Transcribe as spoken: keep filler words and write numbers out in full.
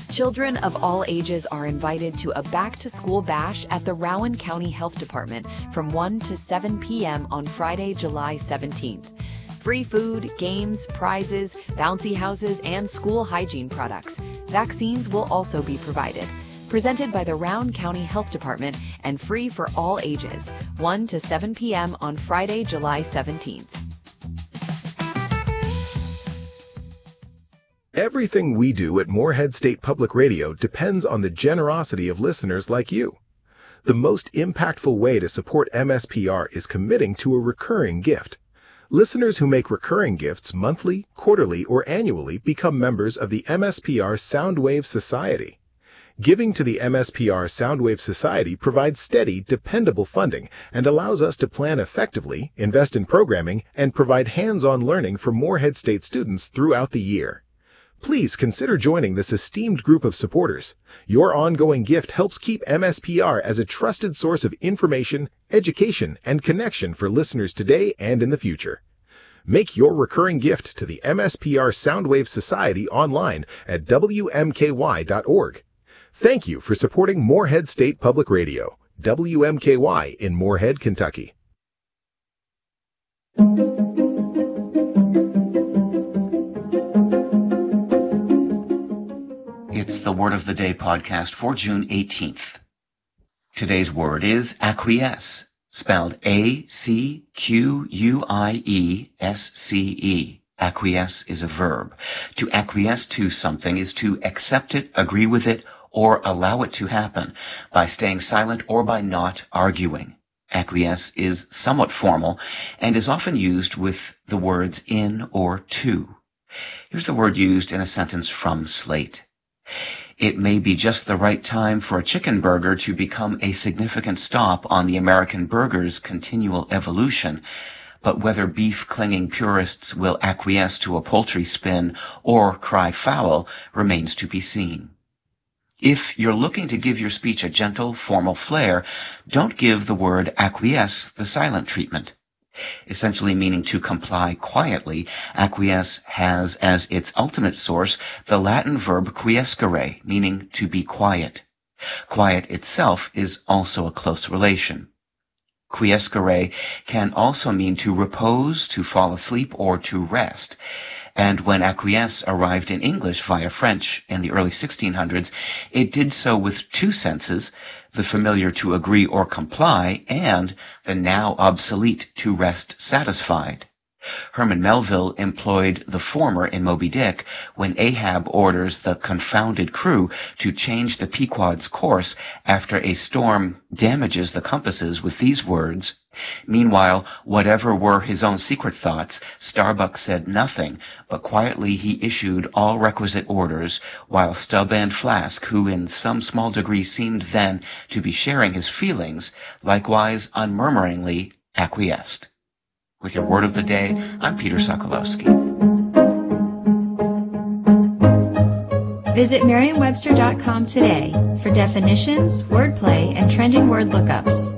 Children of all ages are invited to a back-to-school bash at the Rowan County Health Department from one to seven p m on Friday, July seventeenth. Free food, games, prizes, bouncy houses, and school hygiene products. Vaccines will also be provided. Presented by the Rowan County Health Department and free for all ages, one to seven p m on Friday, July seventeenth. Everything we do at Moorhead State Public Radio depends on the generosity of listeners like you. The most impactful way to support M S P R is committing to a recurring gift. Listeners who make recurring gifts monthly, quarterly, or annually become members of the M S P R Soundwave Society. Giving to the M S P R Soundwave Society provides steady, dependable funding and allows us to plan effectively, invest in programming, and provide hands-on learning for Moorhead State students throughout the year. Please consider joining this esteemed group of supporters. Your ongoing gift helps keep M S P R as a trusted source of information, education, and connection for listeners today and in the future. Make your recurring gift to the M S P R Soundwave Society online at W M K Y dot org. Thank you for supporting Moorhead State Public Radio, W M K Y in Moorhead, Kentucky. It's the Word of the Day podcast for June eighteenth. Today's word is acquiesce, spelled A C Q U I E S C E. Acquiesce is a verb. To acquiesce to something is to accept it, agree with it, or allow it to happen by staying silent or by not arguing. Acquiesce is somewhat formal and is often used with the words in or to. Here's the word used in a sentence from Slate. It may be just the right time for a chicken burger to become a significant stop on the American burger's continual evolution, but whether beef-clinging purists will acquiesce to a poultry spin or cry foul remains to be seen. If you're looking to give your speech a gentle, formal flair, don't give the word acquiesce the silent treatment. Essentially meaning to comply quietly, acquiesce has as its ultimate source the Latin verb quiescere, meaning to be quiet. Quiet itself is also a close relation. Quiescere can also mean to repose, to fall asleep, or to rest. And when acquiesce arrived in English via French in the early sixteen hundreds, it did so with two senses, the familiar to agree or comply, and the now obsolete to rest satisfied. Herman Melville employed the former in Moby Dick when Ahab orders the confounded crew to change the Pequod's course after a storm damages the compasses with these words, "Meanwhile, whatever were his own secret thoughts, Starbuck said nothing, but quietly he issued all requisite orders, while Stubb and Flask, who in some small degree seemed then to be sharing his feelings, likewise unmurmuringly acquiesced." With your Word of the Day, I'm Peter Sokolowski. Visit Merriam Webster dot com today for definitions, wordplay, and trending word lookups.